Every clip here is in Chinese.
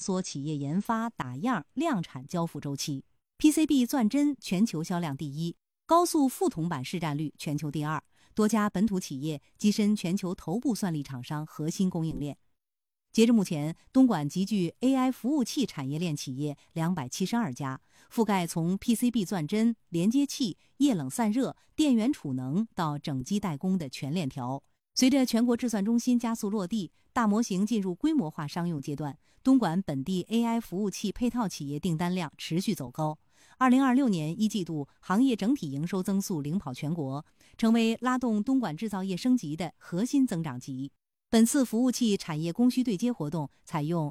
缩企业研发、打样、量产交付周期。PCB 钻针全球销量第一，高速副铜板市占率全球第二，多家本土企业跻身全球头部算力厂商核心供应链。截至目前，东莞集聚 AI 服务器产业链企业272家，覆盖从 PCB 钻针、连接器、液冷散热、电源储能到整机代工的全链条。随着全国制算中心加速落地，大模型进入规模化商用阶段，东莞本地 AI 服务器配套企业订单量持续走高。2026年一季度，行业整体营收增速领跑全国，成为拉动东莞制造业升级的核心增长极。本次服务器产业供需对接活动采用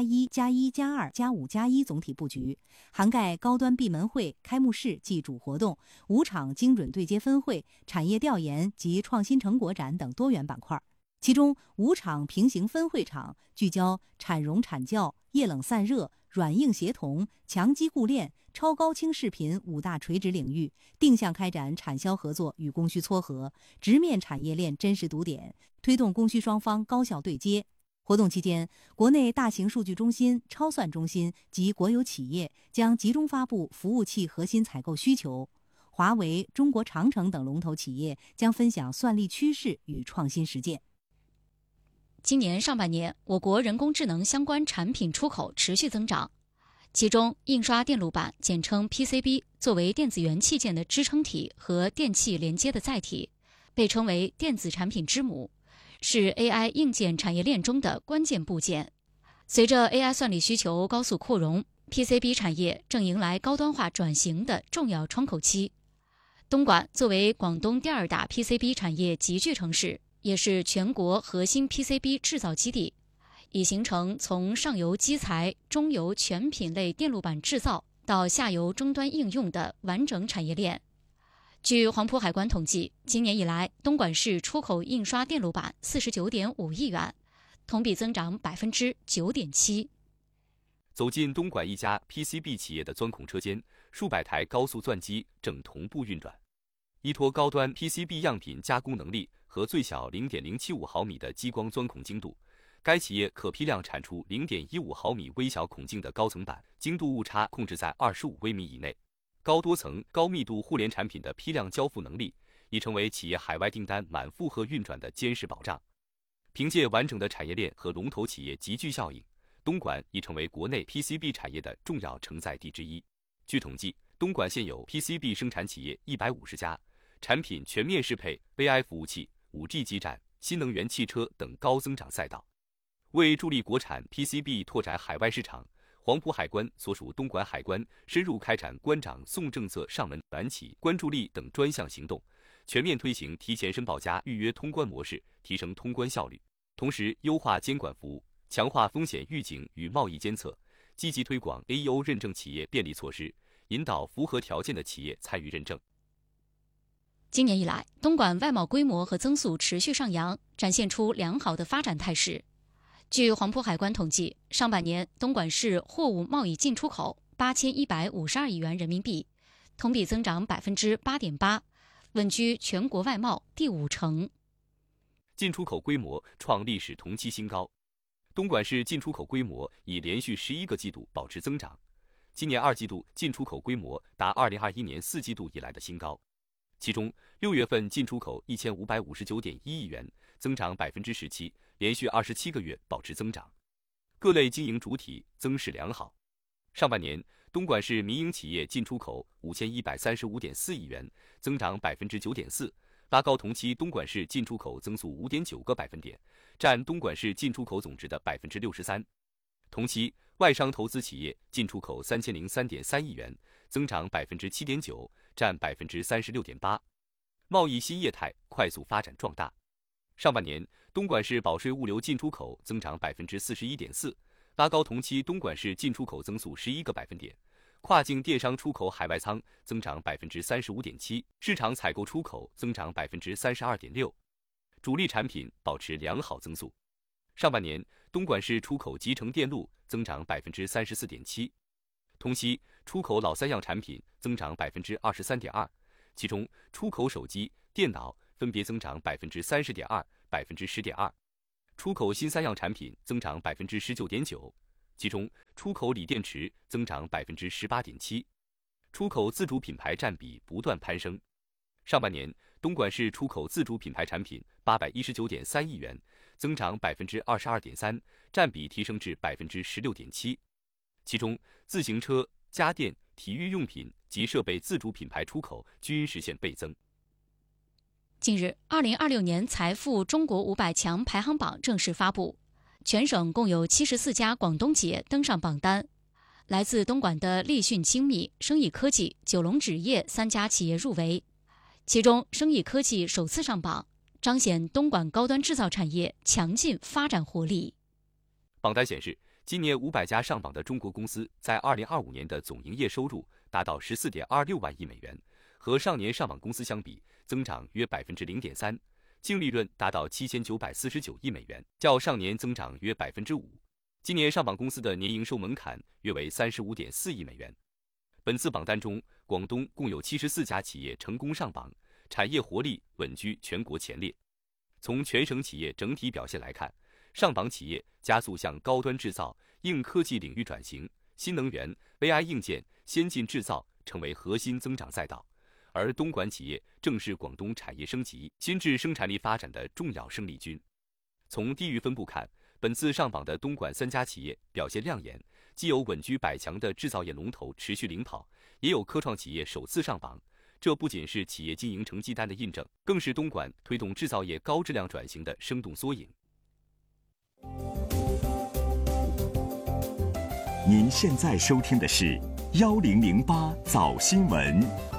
1+1+1+2+5+1总体布局，涵盖高端闭门会、开幕式暨主活动、5场精准对接分会、产业调研及创新成果展等多元板块。其中5场平行分会场聚焦产熔产教、液冷散热、软硬协同、强基固链、超高清视频5大垂直领域，定向开展产销合作与供需撮合，直面产业链真实堵点，推动供需双方高效对接。活动期间，国内大型数据中心、超算中心及国有企业将集中发布服务器核心采购需求，华为、中国长城等龙头企业将分享算力趋势与创新实践。 今年上半年，我国人工智能相关产品出口持续增长，其中印刷电路板简称 PCB 作为电子元器件的支撑体和电气连接的载体，被称为电子产品之母，是 AI 硬件产业链中的关键部件。随着 AI 算力需求高速扩容， PCB 产业正迎来高端化转型的重要窗口期。东莞作为广东第2大 PCB 产业集聚城市，也是全国核心 PCB 制造基地，已形成从上游基材、中游全品类电路板制造到下游终端应用的完整产业链。据黄埔海关统计，今年以来，东莞市出口印刷电路板49.5亿元，同比增长9.7%。 走进东莞一家 PCB 企业的钻孔车间，数百台高速钻机正同步运转。依托高端 PCB 样品加工能力和最小0.075毫米的激光钻孔精度，该企业可批量产出0.15毫米微小孔径的高层板，精度误差控制在25微米以内。高多层、高密度互联产品的批量交付能力，已成为企业海外订单满负荷运转的坚实保障。凭借完整的产业链和龙头企业集聚效应，东莞已成为国内 PCB 产业的重要承载地之一。据统计，东莞现有 PCB 生产企业150家，产品全面适配 AI 服务器、5G 基站、新能源汽车等高增长赛道。为助力国产 PCB 拓展海外市场，黄埔海关所属东莞海关深入开展关长送政策上门晚起关注力等专项行动，全面推行提前申报加预约通关模式，提升通关效率，同时优化监管服务，强化风险预警与贸易监测，积极推广 AEO 认证企业便利措施，引导符合条件的企业参与认证。 今年以来，东莞外贸规模和增速持续上扬，展现出良好的发展态势。据黄埔海关统计，上半年东莞市货物贸易进出口8152亿元人民币，同比增长8.8%，稳居全国外贸第5城。 进出口规模创历史同期新高，东莞市进出口规模已连续11个季度保持增长，今年2季度进出口规模达2021年4季度以来的新高。其中6月份进出口1559.1亿元，增长17%，连续27个月保持增长，各类经营主体增势良好。上半年，东莞市民营企业进出口5135.4亿元，增长9.4%，拉高同期东莞市进出口增速5.9个百分点，占东莞市进出口总值的63%。同期，外商投资企业进出口3003.3亿元，增长7.9%，占36.8%。贸易新业态快速发展壮大。上半年，东莞市保税物流进出口增长41.4%，拉高同期东莞市进出口增速11个百分点。跨境电商出口海外仓增长35.7%，市场采购出口增长32.6%，主力产品保持良好增速。上半年，东莞市出口集成电路增长34.7%，同期出口老3样产品增长23.2%，其中出口手机、电脑分别增长30.2%、10.2%，出口新3样产品增长19.9%，其中出口锂电池增长18.7%，出口自主品牌占比不断攀升。上半年，东莞市出口自主品牌产品819.3亿元，增长22.3%，占比提升至16.7%。其中，自行车、家电、体育用品及设备自主品牌出口均实现倍增。 近日，2026年财富中国500强排行榜正式发布，全省共有74家广东企业登上榜单。来自东莞的立讯精密、生意科技、九龙纸业3家企业入围，其中生意科技首次上榜，彰显东莞高端制造产业强劲发展活力。 榜单显示，今年500家上榜的中国公司在2025年的总营业收入达到14.26万亿美元，和上年上榜公司相比，增长约0.3%，净利润达到7949亿美元，较上年增长约5%。今年上榜公司的年营收门槛约为35.4亿美元。本次榜单中，广东共有74家企业成功上榜，产业活力稳居全国前列。从全省企业整体表现来看，上榜企业加速向高端制造、硬科技领域转型，新能源、AI 硬件、先进制造成为核心增长赛道，而东莞企业正是广东产业升级、新质生产力发展的重要生力军。从地域分布看，本次上榜的东莞3家企业表现亮眼，既有稳居100强的制造业龙头持续领跑，也有科创企业首次上榜。这不仅是企业经营成绩单的印证，更是东莞推动制造业高质量转型的生动缩影。 您现在收听的是1008早新闻。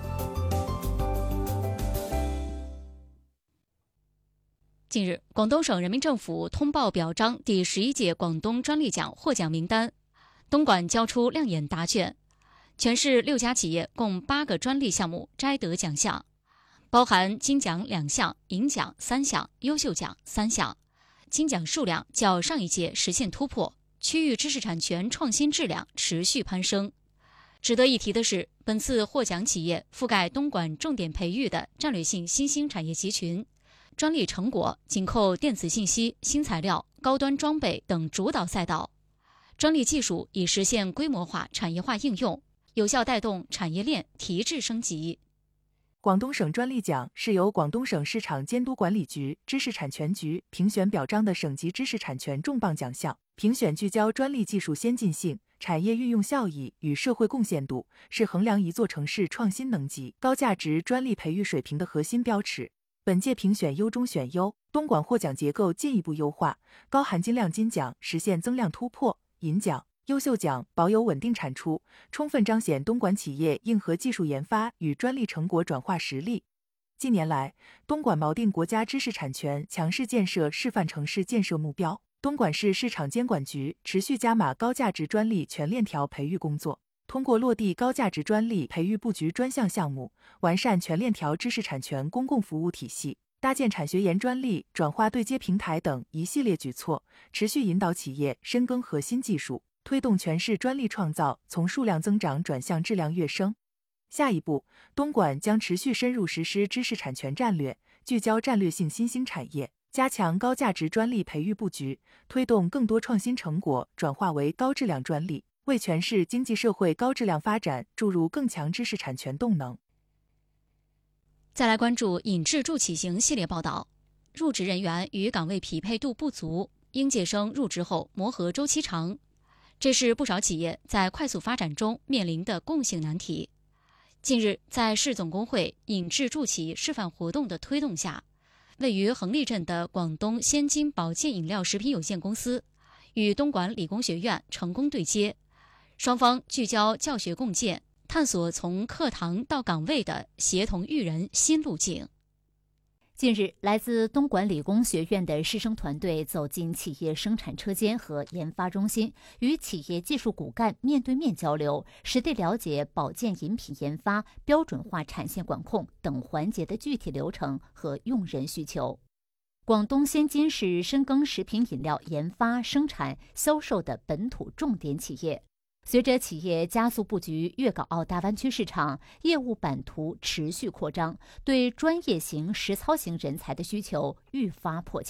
近日，广东省人民政府通报表彰第11届广东专利奖获奖名单，东莞交出亮眼答卷，全市6家企业共8个专利项目摘得奖项，包含金奖2项、银奖3项、优秀奖3项，金奖数量较上一届实现突破，区域知识产权创新质量持续攀升。值得一提的是，本次获奖企业覆盖东莞重点培育的战略性新兴产业集群，专利成果紧扣电子信息、新材料、高端装备等主导赛道，专利技术已实现规模化、产业化应用，有效带动产业链提质升级。 广东省专利奖是由广东省市场监督管理局、知识产权局评选表彰的省级知识产权重磅奖项。评选聚焦专利技术先进性、产业运用效益与社会贡献度，是衡量一座城市创新能级、高价值专利培育水平的核心标尺。本届评选优中选优，东莞获奖结构进一步优化，高含金量金奖实现增量突破，银奖、优秀奖保有稳定产出，充分彰显东莞企业硬核技术研发与专利成果转化实力。近年来，东莞锚定国家知识产权强势建设示范城市建设目标，东莞市市场监管局持续加码高价值专利全链条培育工作，通过落地高价值专利培育布局专项项目，完善全链条知识产权公共服务体系，搭建产学研专利转化对接平台等一系列举措，持续引导企业深耕核心技术，推动全市专利创造从数量增长转向质量跃升。下一步，东莞将持续深入实施知识产权战略，聚焦战略性新兴产业，加强高价值专利培育布局，推动更多创新成果转化为高质量专利，为全市经济社会高质量发展注入更强知识产权动能。 再来关注引智助企行系列报道，入职人员与岗位匹配度不足，应届生入职后磨合周期长，这是不少企业在快速发展中面临的共性难题。近日，在市总工会引智助企示范活动的推动下，位于横立镇的广东先金保健饮料食品有限公司与东莞理工学院成功对接，双方聚焦教学共建，探索从课堂到岗位的协同育人新路径。 近日，来自东莞理工学院的师生团队走进企业生产车间和研发中心，与企业技术骨干面对面交流，实地了解保健饮品研发、标准化产线管控等环节的具体流程和用人需求。广东先金是深耕食品饮料研发、生产、销售的本土重点企业。随着企业加速布局粤港澳大湾区市场，业务版图持续扩张，对专业型、实操型人才的需求愈发迫切。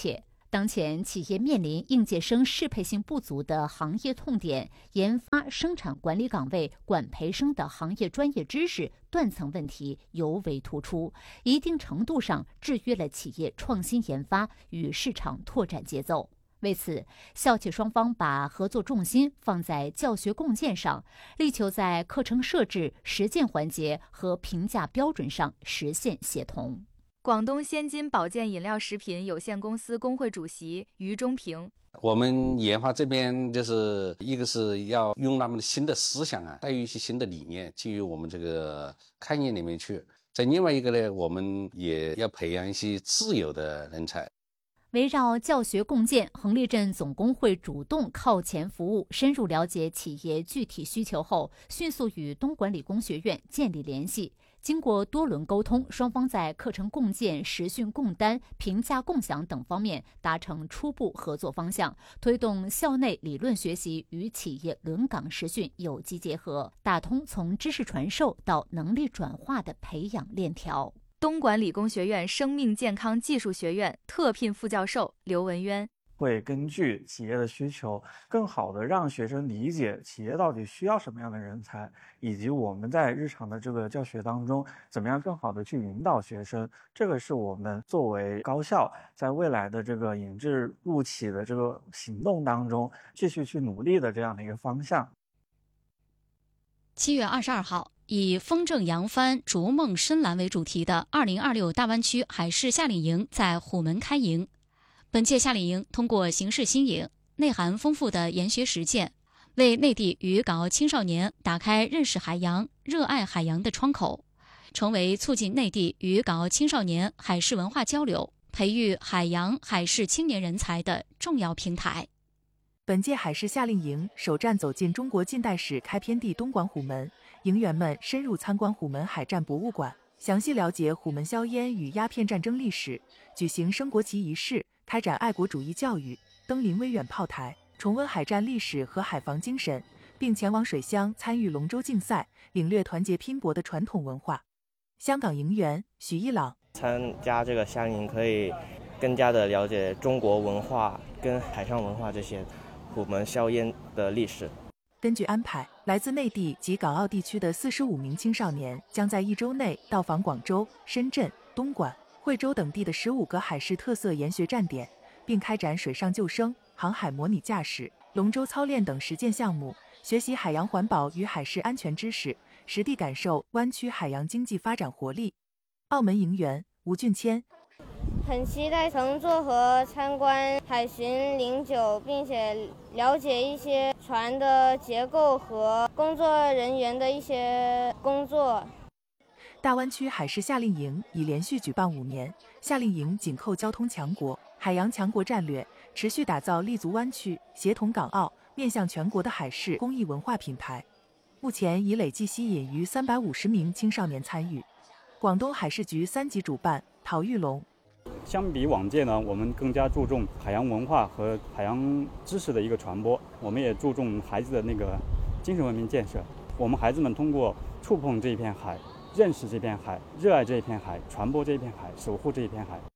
当前企业面临应届生适配性不足的行业痛点，研发生产管理岗位管培生的行业专业知识断层问题尤为突出，一定程度上制约了企业创新研发与市场拓展节奏。为此，校企双方把合作重心放在教学共建上，力求在课程设置、实践环节和评价标准上实现协同。 广东先金保健饮料食品有限公司工会主席于忠平： 我们研发这边就是一个是要用他们的新的思想带有一些新的理念进入我们这个开业里面去。在另外一个呢，我们也要培养一些自由的人才。 围绕教学共建，横立镇总工会主动靠前服务，深入了解企业具体需求后，迅速与东莞理工学院建立联系。经过多轮沟通，双方在课程共建、实训共担、评价共享等方面达成初步合作方向，推动校内理论学习与企业轮岗实训有机结合，打通从知识传授到能力转化的培养链条。 东莞理工学院生命健康技术学院特聘副教授刘文渊： 会根据企业的需求，更好的让学生理解企业到底需要什么样的人才，以及我们在日常的这个教学当中，怎么样更好的去引导学生。这个是我们作为高校在未来的这个引智入企的这个行动当中，继续去努力的这样的一个方向。 7月22号，以风正扬帆、逐梦深蓝为主题的2026大湾区海事夏令营在虎门开营。本届夏令营通过形式新颖、内涵丰富的研学实践，为内地渔港青少年打开认识海洋、热爱海洋的窗口，成为促进内地渔港青少年海事文化交流、培育海洋海事青年人才的重要平台。 本届海事夏令营首站走进中国近代史开篇地东莞虎门，营员们深入参观虎门海战博物馆，详细了解虎门硝烟与鸦片战争历史，举行升国旗仪式，开展爱国主义教育，登临威远炮台，重温海战历史和海防精神，并前往水乡参与龙舟竞赛，领略团结拼搏的传统文化。香港营员许一朗： 参加这个夏令营可以更加的了解中国文化跟海上文化这些虎门硝烟的历史。 根据安排，来自内地及港澳地区的45名青少年将在1周内到访广州、深圳、东莞、惠州等地的15个海事特色研学站点，并开展水上救生、航海模拟驾驶、龙舟操练等实践项目，学习海洋环保与海事安全知识，实地感受湾区海洋经济发展活力。澳门营员吴俊谦： 很期待乘坐和参观海巡09，并且了解一些船的结构和工作人员的一些工作。 大湾区海事夏令营已连续举办5年，夏令营紧扣交通强国、海洋强国战略，持续打造立足湾区、协同港澳、面向全国的海事公益文化品牌。目前已累计吸引逾350名青少年参与。广东海事局3级主办陶玉龙： 相比往届呢，我们更加注重海洋文化和海洋知识的一个传播，我们也注重孩子的那个精神文明建设。我们孩子们通过触碰这一片海，认识这片海，热爱这一片海，传播这一片海，守护这一片海。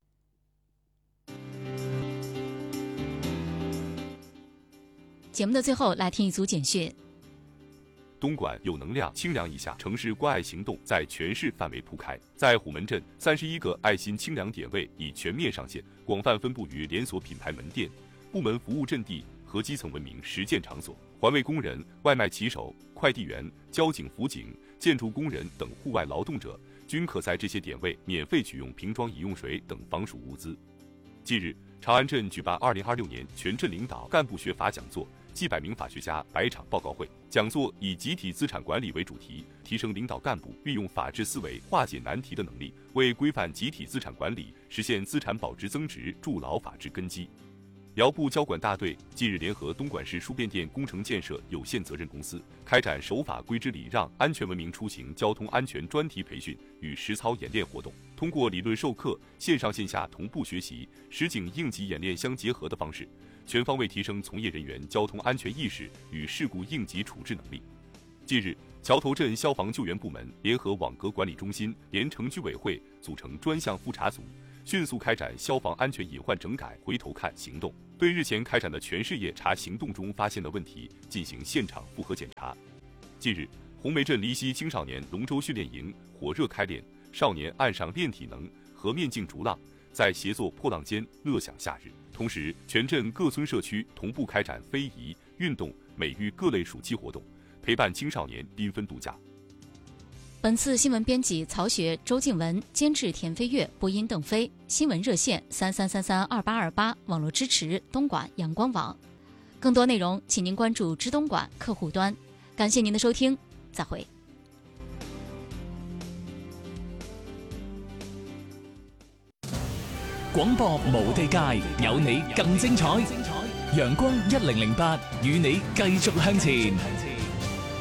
节目的最后，来听一组简讯。 东莞有能量清凉一下城市关爱行动在全市范围铺开，在虎门镇31个爱心清凉点位已全面上线，广泛分布于连锁品牌门店、部门服务阵地和基层文明实践场所。环卫工人、外卖骑手、快递员、交警辅警、建筑工人等户外劳动者均可在这些点位免费取用瓶装饮用水等防暑物资。近日，长安镇举办2026年全镇领导干部学法讲座，几百名法学家摆场报告会。讲座以集体资产管理为主题，提升领导干部运用法治思维化解难题的能力，为规范集体资产管理、实现资产保值增值筑牢法治根基。遥部交管大队近日联合东莞市书变电工程建设有限责任公司，开展守法规之礼让、安全文明出行交通安全专题培训与实操演练活动，通过理论授课、线上线下同步学习、实景应急演练相结合的方式，全方位提升从业人员交通安全意识与事故应急处置能力。近日，桥头镇消防救援部门联合网格管理中心、连城居委会组成专项复查组， 迅速开展消防安全隐患整改回头看行动，对日前开展的全市夜查行动中发现的问题进行现场复核检查。近日，红梅镇离溪青少年龙舟训练营火热开练，少年岸上练体能，河面竞逐浪，在协作破浪间乐享夏日。同时，全镇各村社区同步开展非遗、运动、美育各类暑期活动，陪伴青少年缤纷度假。 本次新闻编辑曹雪、周静文，监制田飞跃，播音邓飞。新闻热线33332828，网络支持东莞阳光网。更多内容，请您关注知东莞客户端。感谢您的收听，再会。 廣播無地界，有你更精彩。陽光1008，與你繼續向前。